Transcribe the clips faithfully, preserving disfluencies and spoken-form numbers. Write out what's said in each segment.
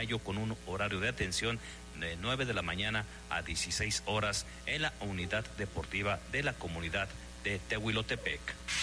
Mayo con un horario de atención de nueve de la mañana a dieciséis horas en la unidad deportiva de la comunidad de Tehuilotepec.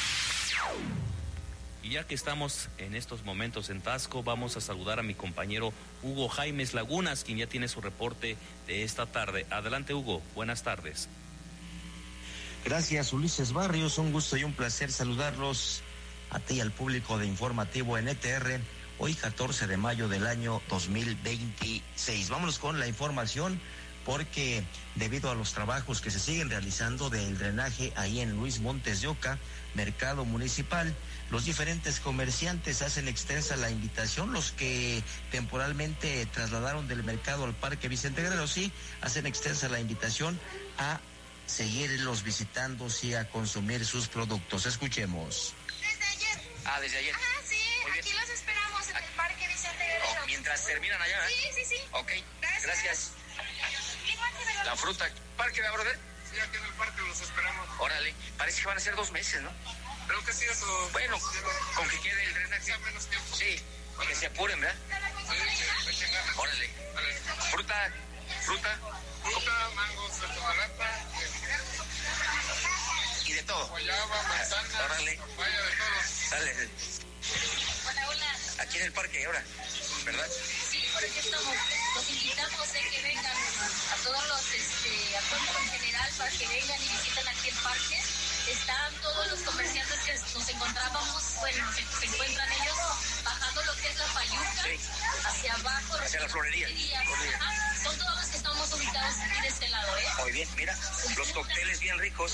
Y ya que estamos en estos momentos en Taxco, vamos a saludar a mi compañero Hugo Jaimes Lagunas, quien ya tiene su reporte de esta tarde. Adelante, Hugo, buenas tardes. Gracias, Ulises Barrios, un gusto y un placer saludarlos a ti y al público de Informativo N T R, hoy catorce de mayo del año dos mil veintiséis. Vámonos con la información, porque debido a los trabajos que se siguen realizando del drenaje ahí en Luis Montes de Oca, Mercado Municipal, los diferentes comerciantes hacen extensa la invitación, los que temporalmente trasladaron del mercado al Parque Vicente Guerrero, sí, hacen extensa la invitación a seguirlos visitando y a consumir sus productos. Escuchemos. Desde ayer. Ah, desde ayer. Ajá, sí, aquí los esperamos en el Parque Vicente Guerrero. Oh, mientras terminan allá, ¿eh? Sí, sí, sí. Ok, gracias. gracias. La fruta, ¿parque va a brother? Sí, aquí en el parque los esperamos. Órale, parece que van a ser dos meses, ¿no? Creo que sí, eso. Bueno, con que quede el drenaje. Menos tiempo. Sí, que se apuren, ¿verdad? Sí, que le echen ganas. Órale. Vale. Fruta, fruta. Fruta, mangos, tomalata. Y de todo. Guayaba, manzana. Órale. Papaya, de todo. Dale. Hola, hola. Aquí en el parque ahora, ¿verdad? Sí, por aquí estamos. Los invitamos a que vengan a todos los, este, a todos en general, para que vengan y visiten aquí el parque. Están todos los comerciantes que nos encontrábamos, bueno, se, se encuentran ellos bajando lo que es la Fayuca, sí, hacia abajo. Hacia la florería. florería. Ajá, son todos los que estamos ubicados aquí de este lado, ¿eh? Muy bien, mira, los cócteles bien ricos.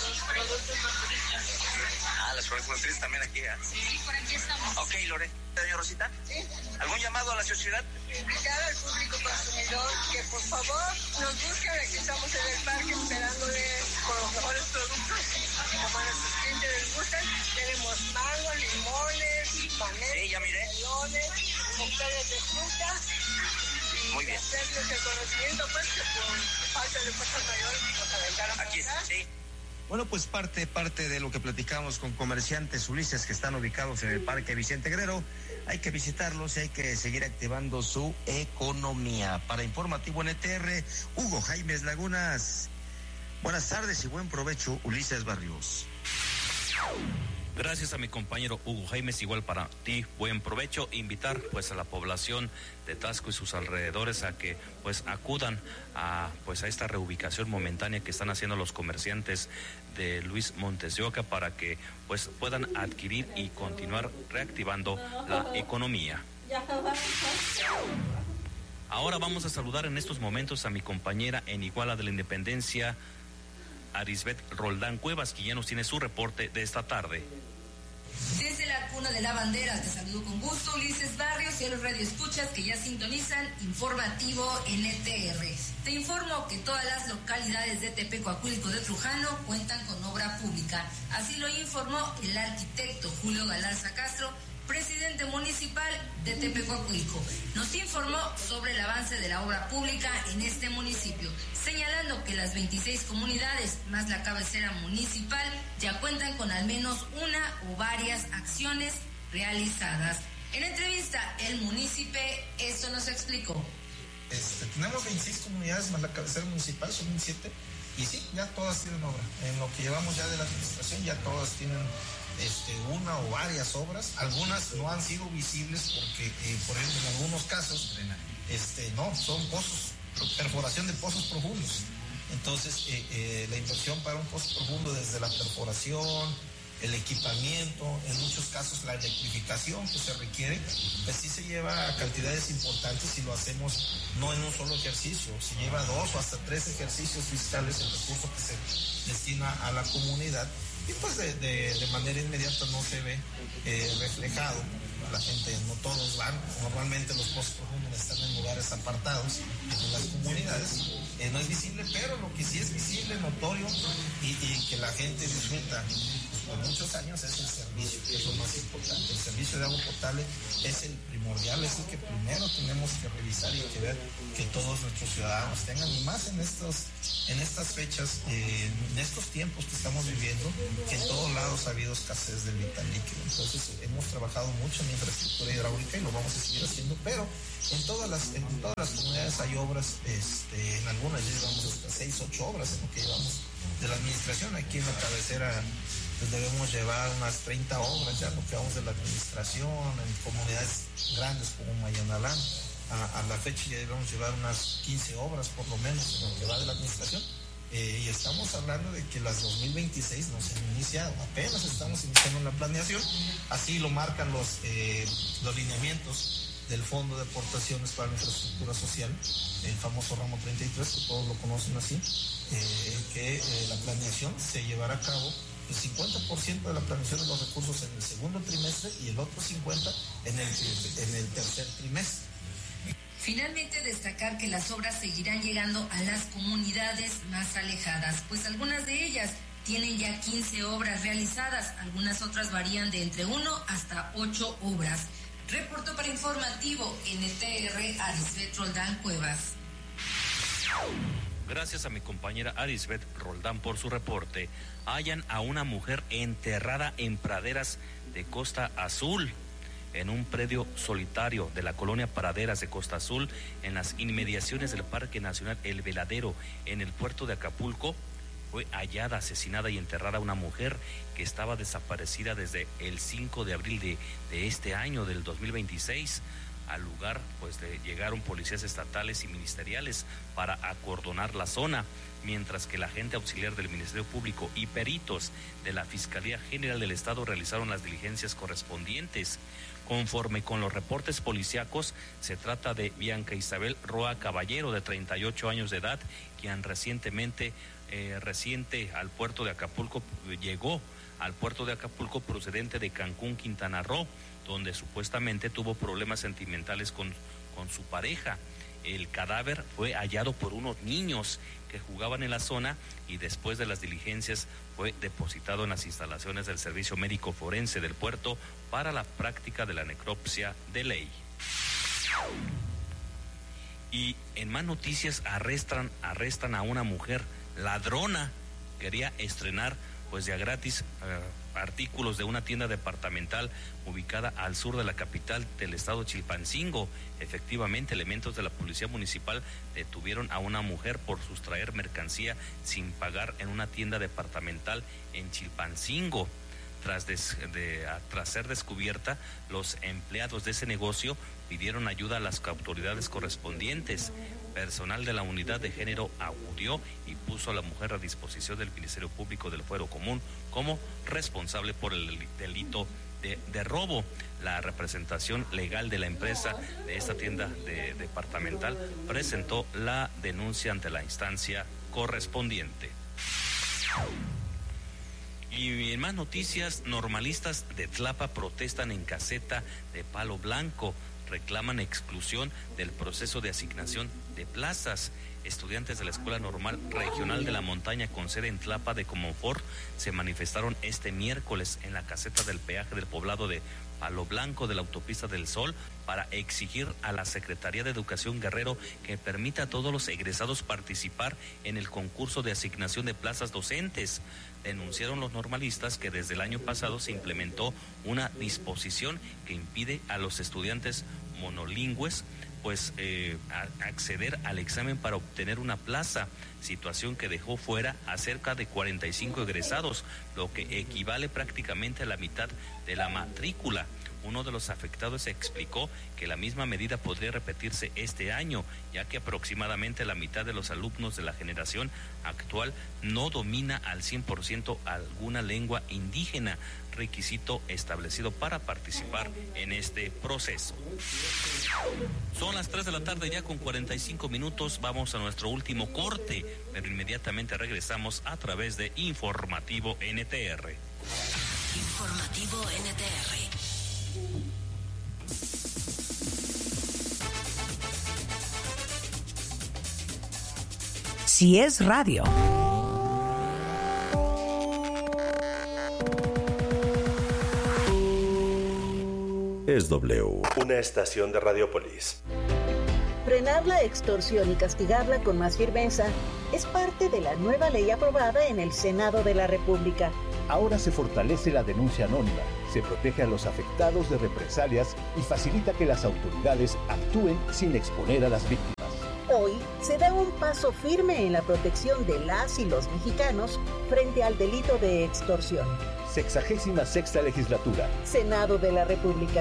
Ah, las flores fronterizas también aquí, ¿eh? Sí, por aquí estamos. Ok, Lore. Doña Rosita, Sí. ¿algún llamado a la sociedad? Invitar al público consumidor que por favor nos busquen. Aquí estamos en el parque esperándole con los mejores productos. Como a nuestros clientes les gustan, tenemos mango, limones, paneles, Sí, ya miré. melones, cócteles de fruta. Y Muy bien. hacerles el conocimiento, pues, que por falta de fuerza mayor nos aventaron Aquí, para acá. sí. Bueno, pues parte, parte de lo que platicamos con comerciantes, Ulises, que están ubicados en el Parque Vicente Guerrero. Hay que visitarlos y hay que seguir activando su economía. Para Informativo N T R, Hugo Jaimes Lagunas. Buenas tardes y buen provecho, Ulises Barrios. Gracias a mi compañero Hugo Jaimes, igual para ti, buen provecho. Invitar pues a la población de Taxco y sus alrededores a que pues acudan a pues a esta reubicación momentánea que están haciendo los comerciantes de Luis Montes de Oca para que pues puedan adquirir y continuar reactivando la economía. Ahora vamos a saludar en estos momentos a mi compañera en Iguala de la Independencia, Arisbet Roldán Cuevas, que ya nos tiene su reporte de esta tarde. Desde la cuna de la bandera te saludo con gusto, Ulises Barrios, y a los radioescuchas que ya sintonizan Informativo N T R. Te informo que todas las localidades de Tepecuacuilco de Trujano cuentan con obra pública. Así lo informó el arquitecto Julio Galarza Castro, presidente municipal de Tepecuacuilco. Nos informó sobre el avance de la obra pública en este municipio, señalando que las veintiséis comunidades más la cabecera municipal ya cuentan con al menos una o varias acciones realizadas. En entrevista, el munícipe esto nos explicó. Este, tenemos veintiséis comunidades más la cabecera municipal, son veintisiete, y sí, ya todas tienen obra. En lo que llevamos ya de la administración, ya todas tienen Este, una o varias obras. Algunas no han sido visibles porque, eh, por ejemplo, en algunos casos, este, no, son pozos, perforación de pozos profundos. Entonces, eh, eh, la inversión para un pozo profundo, desde la perforación, el equipamiento, en muchos casos la electrificación que se requiere, pues sí se lleva a cantidades importantes y lo hacemos no en un solo ejercicio, se lleva dos o hasta tres ejercicios fiscales el recurso que se destina a la comunidad. Y pues de, de, de manera inmediata no se ve eh, reflejado. La gente, no todos van, normalmente los pozos profundos están en lugares apartados en las comunidades, eh, no es visible, pero lo que sí es visible, notorio y, y que la gente disfruta por muchos años es el servicio, que es lo más importante. El servicio de agua potable es el primordial, es el que primero tenemos que revisar y que ver que todos nuestros ciudadanos tengan, y más en estos, en estas fechas, eh, en estos tiempos que estamos viviendo, que en todos lados ha habido escasez del vital líquido. Entonces hemos trabajado mucho en infraestructura hidráulica y lo vamos a seguir haciendo, pero en todas las, en todas las comunidades hay obras, este, en algunas ya llevamos hasta seis, ocho obras en lo que llevamos de la administración. Aquí en la cabecera pues debemos llevar unas treinta obras ya, lo que vamos de la administración, en comunidades grandes como Mayanalán. A, a la fecha ya debemos llevar unas quince obras por lo menos en lo que va de la administración. Eh, y estamos hablando de que las dos mil veintiséis no se han iniciado, apenas estamos iniciando la planeación, así lo marcan los, eh, los lineamientos del Fondo de Aportaciones para la Infraestructura Social, el famoso ramo treinta y tres, que todos lo conocen así, eh, que eh, la planeación se llevará a cabo, el cincuenta por ciento de la planeación de los recursos en el segundo trimestre y el otro cincuenta por ciento en el, en el tercer trimestre. Finalmente, destacar que las obras seguirán llegando a las comunidades más alejadas, pues algunas de ellas tienen ya quince obras realizadas, algunas otras varían de entre uno hasta ocho obras. Reportó para Informativo N T R Arisbet Roldán Cuevas. Gracias a mi compañera Arisbet Roldán por su reporte. Hallan a una mujer enterrada en praderas de Costa Azul, en un predio solitario de la colonia Praderas de Costa Azul, en las inmediaciones del Parque Nacional El Veladero, en el puerto de Acapulco. Fue hallada, asesinada y enterrada una mujer que estaba desaparecida desde el cinco de abril de, de este año, del dos mil veintiséis. Al lugar, pues, de, llegaron policías estatales y ministeriales para acordonar la zona, mientras que el agente auxiliar del Ministerio Público y peritos de la Fiscalía General del Estado realizaron las diligencias correspondientes. Conforme con los reportes policíacos, se trata de Bianca Isabel Roa Caballero, de treinta y ocho años de edad, quien recientemente eh, reciente al puerto de Acapulco, llegó al puerto de Acapulco procedente de Cancún, Quintana Roo, donde supuestamente tuvo problemas sentimentales con, con su pareja. El cadáver fue hallado por unos niños que jugaban en la zona y después de las diligencias fue depositado en las instalaciones del Servicio Médico Forense del puerto para la práctica de la necropsia de ley. Y en más noticias, arrestan, arrestan a una mujer ladrona. Quería estrenar pues ya gratis uh, artículos de una tienda departamental ubicada al sur de la capital del estado Chilpancingo. Efectivamente, elementos de la policía municipal detuvieron a una mujer por sustraer mercancía sin pagar en una tienda departamental en Chilpancingo. Tras, des, de, a, tras ser descubierta, los empleados de ese negocio pidieron ayuda a las autoridades correspondientes. Personal de la unidad de género acudió y puso a la mujer a disposición del Ministerio Público del Fuero Común como responsable por el delito de, de robo. La representación legal de la empresa de esta tienda de, departamental presentó la denuncia ante la instancia correspondiente. Y en más noticias, normalistas de Tlapa protestan en caseta de Palo Blanco, reclaman exclusión del proceso de asignación de plazas. Estudiantes de la Escuela Normal Regional de la Montaña con sede en Tlapa de Comonfort se manifestaron este miércoles en la caseta del peaje del poblado de Palo Blanco de la Autopista del Sol para exigir a la Secretaría de Educación Guerrero que permita a todos los egresados participar en el concurso de asignación de plazas docentes. Denunciaron los normalistas que desde el año pasado se implementó una disposición que impide a los estudiantes monolingües pues eh, a acceder al examen para obtener una plaza, situación que dejó fuera a cerca de cuarenta y cinco egresados, lo que equivale prácticamente a la mitad de la matrícula. Uno de los afectados explicó que la misma medida podría repetirse este año, ya que aproximadamente la mitad de los alumnos de la generación actual no domina al cien por ciento alguna lengua indígena, requisito establecido para participar en este proceso. Son las tres de la tarde ya con cuarenta y cinco minutos, vamos a nuestro último corte, pero inmediatamente regresamos a través de Informativo N T R. Informativo N T R. Si es radio. es W, una estación de Radiopolis. Frenar la extorsión y castigarla con más firmeza es parte de la nueva ley aprobada en el Senado de la República. Ahora se fortalece la denuncia anónima, se protege a los afectados de represalias y facilita que las autoridades actúen sin exponer a las víctimas. Hoy se da un paso firme en la protección de las y los mexicanos frente al delito de extorsión. Sexagésima sexta legislatura. Senado de la República.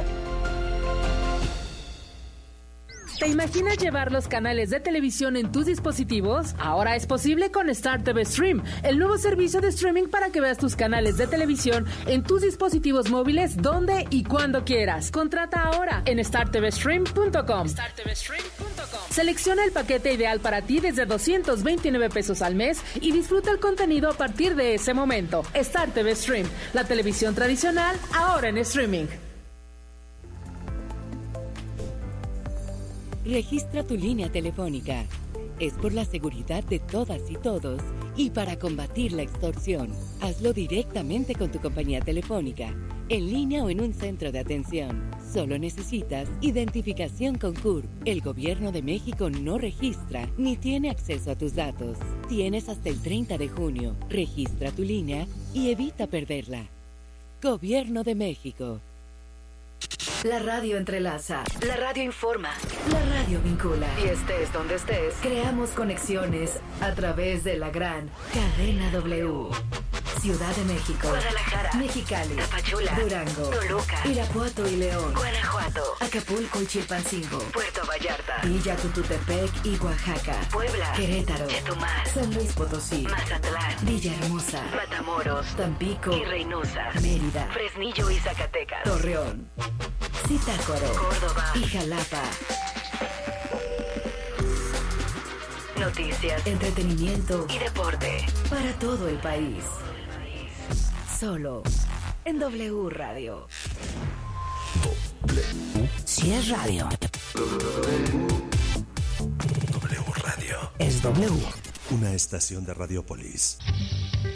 ¿Te imaginas llevar los canales de televisión en tus dispositivos? Ahora es posible con Star T V Stream, el nuevo servicio de streaming para que veas tus canales de televisión en tus dispositivos móviles donde y cuando quieras. Contrata ahora en star t v stream punto com. star t v stream punto com. Selecciona el paquete ideal para ti desde doscientos veintinueve pesos al mes y disfruta el contenido a partir de ese momento. Star T V Stream, la televisión tradicional ahora en streaming. Registra tu línea telefónica. Es por la seguridad de todas y todos y para combatir la extorsión. Hazlo directamente con tu compañía telefónica, en línea o en un centro de atención. Solo necesitas identificación con C U R P. El Gobierno de México no registra ni tiene acceso a tus datos. Tienes hasta el treinta de junio. Registra tu línea y evita perderla. Gobierno de México. La radio entrelaza, la radio informa, la radio vincula. Y estés donde estés, creamos conexiones a través de la gran cadena W. Ciudad de México, Guadalajara, Mexicali, Tapachula, Durango, Toluca, Irapuato y León, Guanajuato, Acapulco y Chilpancingo, Puerto Vallarta, Villa Tututepec y Oaxaca, Puebla, Querétaro, Chetumal, San Luis Potosí, Mazatlán, Villahermosa, Matamoros, Tampico y Reynosa, Mérida, Fresnillo y Zacatecas, Torreón, Zitácuaro, Córdoba y Jalapa. Noticias, entretenimiento y deporte para todo el país. Solo en W Radio. W. Si es radio. W Radio. Es W. Una estación de Radiopolis.